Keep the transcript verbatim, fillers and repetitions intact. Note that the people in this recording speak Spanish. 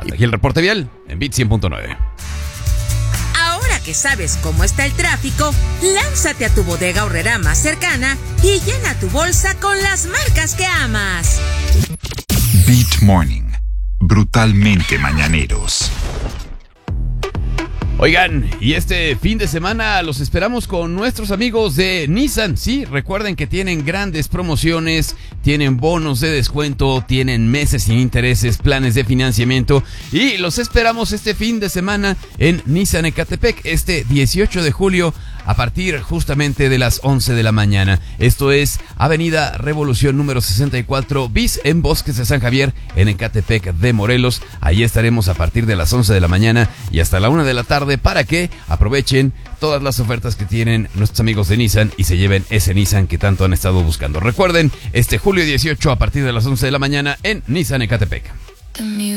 Hasta aquí el reporte vial en Beat cien punto nueve. Ahora que sabes cómo está el tráfico, lánzate a tu bodega horrera más cercana y llena tu bolsa con las marcas que amas. Beat Morning. Brutalmente mañaneros. Oigan, y este fin de semana los esperamos con nuestros amigos de Nissan. Sí, recuerden que tienen grandes promociones, tienen bonos de descuento, tienen meses sin intereses, planes de financiamiento y los esperamos este fin de semana en Nissan Ecatepec, este dieciocho de julio a partir justamente de las once de la mañana. Esto es Avenida Revolución número sesenta y cuatro bis en Bosques de San Javier, en Ecatepec de Morelos. Ahí estaremos a partir de las once de la mañana y hasta la una de la tarde para que aprovechen todas las ofertas que tienen nuestros amigos de Nissan y se lleven ese Nissan que tanto han estado buscando. Recuerden, este julio dieciocho a partir de las once de la mañana en Nissan Ecatepec.